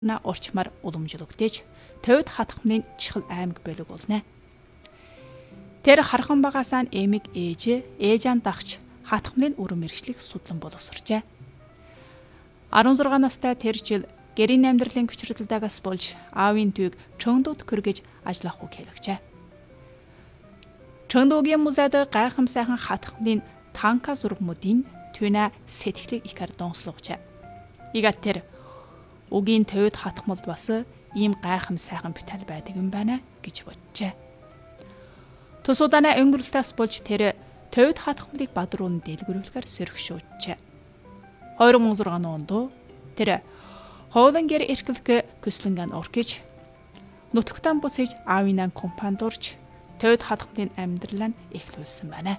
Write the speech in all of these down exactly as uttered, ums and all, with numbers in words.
на урчмаар уламжлагдаж Төвд хатхмын чихэл аймаг бөлөг болно. Тэр хархан багасаа эмиг ээж ээжан дагч хатхмын үрэн мэргэжлийг судлан боловсржээ. арван зургаан настай тэр жил гэрийн амьдралын хүчирхэлдэгээс болж аавын түйг Чөндүүд хүргэж ажиллах уу хэлэгчээ. Чөндүүгийн музейд гайхам сайхан хатхмын танка зургмуудын түүнэ сэтгэлийг икар донслогчээ. Игат тэр үгийн Төвд хатхмалд бас ийм гайхам сайхан битал байдаг юм байна гэж боджээ. Тусууданаа өнгөрлөлтөөс болж тэр Төвд хатхмалыг бадруунд дэлгэрүүлэхээр сөрөгшөөжээ. хоёр мың и шесть онд тэр хоолонгэр эрхлэх көслөнгөн оркиж нутагтан буцаж аавынан компанид орж Төвд хатхмалын амьдралаа эхлүүлсэн байна.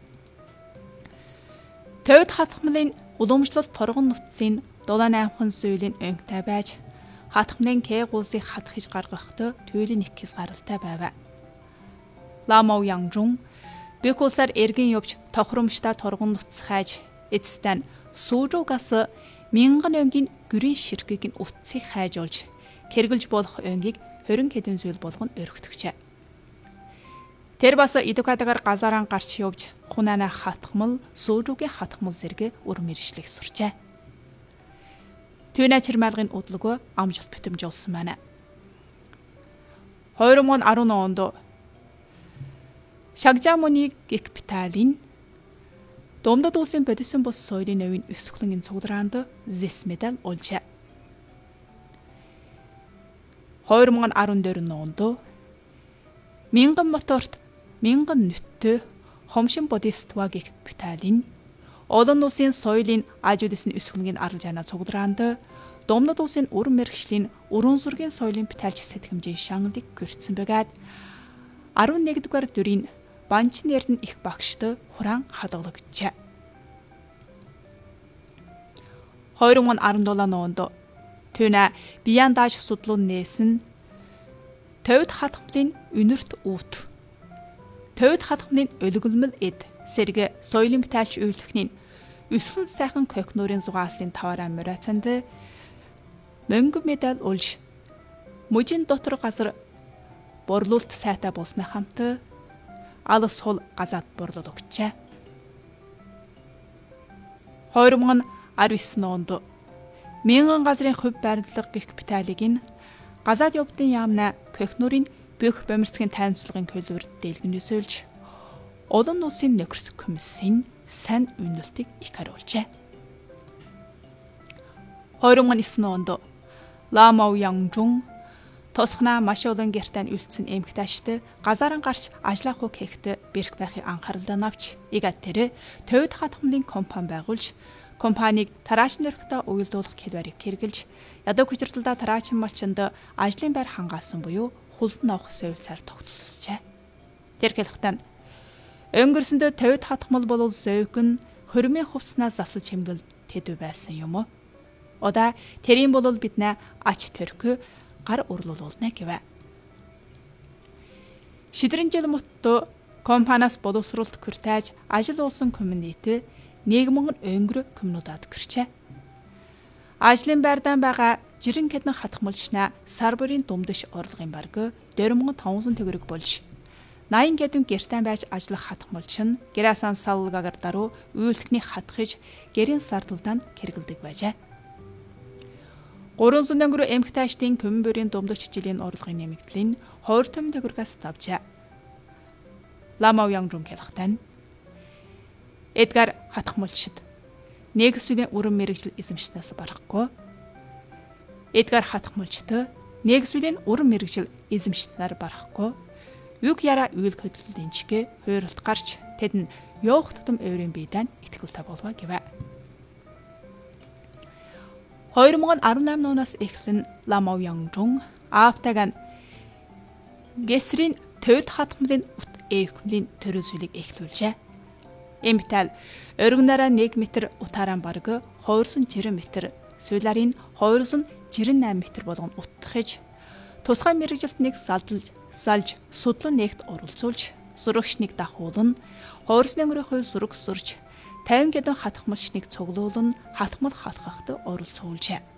Төвд хатхмалын уламжлалт торгон нутгийн дулаан аймхан зүйлийн өнгөтэй байж хатхмын кэг улсыг хатгахж гаргахдаа туйлын их хэс гаралтай байв. Ламау Янгжун бик улсаар эргэн явж тохиромжтой торгон нутц хайж эцэстэн Сүүжуугаас мянган өнгийн гэрийн ширхгийг нь утсыг хайж олж кэргэлж болох өнгийг хорин хэдэн зүйл болгон өргөтгчээ. Тэр бас эдукадгаар газараа гарч явж хунаана хатхмал Сүүжуугийн хатхмал зэрэг үр мэржлэх сурчээ. Түүнэ чирмалгын удлаг амжилт битэмжүүлсэн байна. хоёр мың и арван онд Шагжамуны госпиталийн Домдод улсын бодисон бос соёлын өвийн өсгөлөнгийн цуглаанд зэс медаль олжээ. хоёр мың и арван дөрвөн онд мянган моторт мянган нүттэй хомшин бодистваг госпиталийн олон улсын соёлын аж үйлсийн өсгөлөнгийн арал жанаа цуглаанд Домдод улсын үр мэргэжлийн өрөн зургийн соёлын биталж сэтгэмжийн шангалыг гэрчсэн байгаад арван нэгдүгээр дүрийн Банчин эрдэн их багшд хураан хадгалагджээ. хоёр мың и арван долоо онд түүнэ Бияндаж судлуун нээсэн Төвд хатхмын үнэрт өвт Төвд хатхмын өлгөлмөл эд сэргэ соёлын биталж үйлдэхний өсгөн сайхан кокнорын зугааслын таваараа мурацанд мөнгө медаль олж мужийн дотор газар борлуулалт сайтай болсны хамт алс хол газаад борлол өгчээ. хоёр мың и арван девять онд мянган газрын хөв барилга госпиталийг нь газаад явдлын яамна кокнорын бүх бомирцгийн тайванцлагын көлөөр дэлгэнэсэлж олон улсын нөхөрс комиссийн сайн үнэлтийг их харуулжээ. хоёр мың и девять онд Ламау Янгжун тосхнаа маш олон гэртэн үлдсэн эмэгтэйчтэй газараа гарч ажиллах уу гэхэд бэрх байхыг анхаарлаа навч игат тэр Төвд хатхмын компани байгуулж компанийг тараачны өрхтөө уялдуулах хэлбэрийг хэрэгжилж ядуу хүчирхэлдэ тараачин малчинд ажлын байр хангаасан буюу хулдан авах соёлсаар тогтолцжээ. Тэр хэлэхдээ өнгөрсөндөө Төвд хатхмал болол зөөгн хөрмийн хувцснаас засал чимдэл тэдв байсан юм уу? Ода тэрийн болол биднэ ач төрхөө гар урлуулна гэвэ. Шидрэн жил мөттө компаниас боловсруулалт хүртэж ажил уулсан коммунити нийгмэн өнгөр коммунудад гэрчээ. Ажлын байрдан байгаа жирэн хэдэн хатхмалчна сар бүрийн думдаш орлогын бараг deux мille cinq cents төгрөг болж наян гэдэн гэртэн байж ажиллах хатхмалчин гэрасан салгагаар даруй үйлдэхний хатгаж гэрийн сардалдаанд хэрэгэлдэг байжээ. гурван зуун төгрөг эмэгтэйчдын коммунбөрийн думдагч жилийн орлогын нэмэгдлийн хоёр сая төгрөгөөс тавжээ. Ламау Янгжун хэлэхдээ Эдгар хатхмалчид нэгсүгийн үрэн мэргэжил эзэмшнээс барахгүй. Эдгар хатхмалчид нэгсүгийн үрэн мэргэжил эзэмшнээр барахгүй. Юг яра үйл хөдлөлтийн чигэ хууралт гарч тэд нь явах тутам өөрийн биедэн итгэлтэй болваа гэвэ. хоёр мың и арван восемь оноос эхлэн Ламау Янгжун Аавтайган Гэсрийн Төвд хатхмын ут эвхмлийн төрөлсөлийг эхлүүлжээ. Эмбитал өргөнараа нэг метр утаараа бараг хоёр жирэн метр, сууларын хоёр жирэн восемь метр болгон утгахж тусгай мэргэжилт нэг салдалж салж судлан нэгт оролцуулж зурагч нэг дахуулна хоёр өнгөрийн хувь зураг сурж тавин гэдэн хатхмалчныг цуглуулна хатхмал халахад оролцуулжээ.